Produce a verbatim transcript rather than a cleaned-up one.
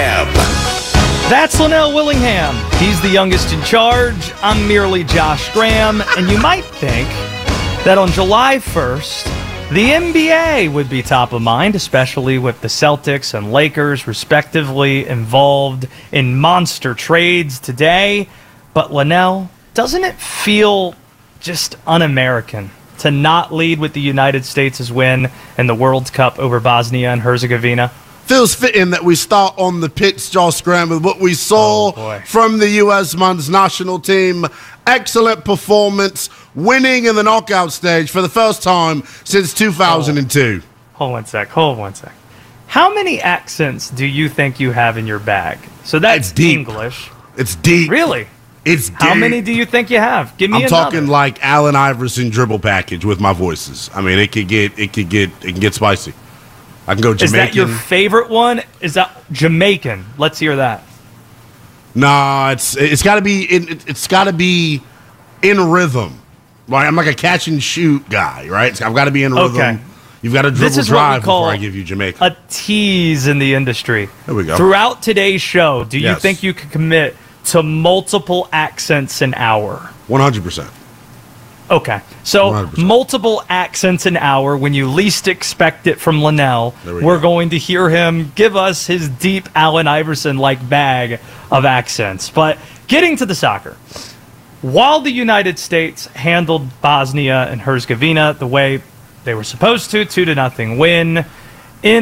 Willingham. That's Linnell Willingham. He's the youngest in charge. I'm merely Josh Graham. And you might think that on July first, the N B A would be top of mind, especially with the Celtics and Lakers, respectively, involved in monster trades today. But Linnell, doesn't it feel just un-American to not lead with the United States' win in the World Cup over Bosnia and Herzegovina? Feels fitting that we start on the pitch, Josh Graham, with what we saw oh from the U S men's national team. Excellent performance, winning in the knockout stage for the first time since two thousand two. Oh, hold one sec, hold one sec. How many accents do you think you have in your bag? So that's It's deep. English. It's deep. Really? It's deep. How many do you think you have? Give me I'm another. talking like Allen Iverson dribble package with my voices. I mean, it could get, it could get, it can get spicy. I can go Jamaican. Is that your favorite one? Is that Jamaican? Let's hear that. Nah, it's it's got to be it, it's got to be in rhythm. Like I'm like a catch and shoot guy, right? I've got to be in rhythm. Okay. You've got to This dribble is what we drive call before I give you Jamaican. A tease in the industry. There we go. Throughout today's show, do you Yes. think you could commit to multiple accents an hour? one hundred percent. Okay. So one hundred percent. multiple accents an hour when you least expect it from Linnell. There we We're go. going to hear him give us his deep Allen Iverson-like bag of accents. But getting to the soccer. While the United States handled Bosnia and Herzegovina the way they were supposed to, two to nothing win,